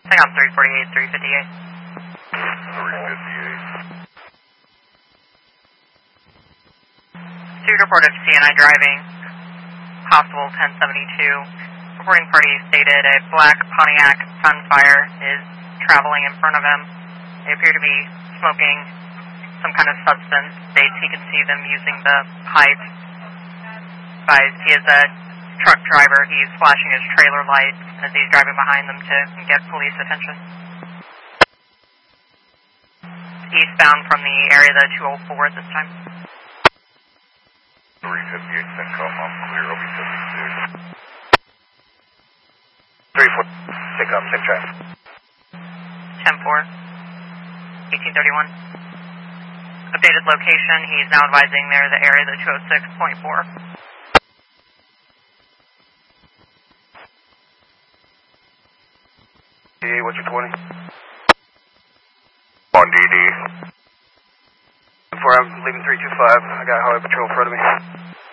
Hang on, 348, 358. 358. Student report of CNI driving, possible 1072. Reporting party stated a black Pontiac Sunfire is traveling in front of him. They appear to be smoking some kind of substance. States he can see them using the pipe. He is a truck driver. He's flashing his trailer light as he's driving behind them to get police attention. Eastbound from the area of the 204 at this time. 358 Centcom, I'm clear, I'll be 76. 34 Centcom, same track. 10-4, 1831. Updated location, he's now advising they're the area of the 206.4. DD, what's your 20? On DD. Before I'm leaving 325, I got highway patrol in front of me.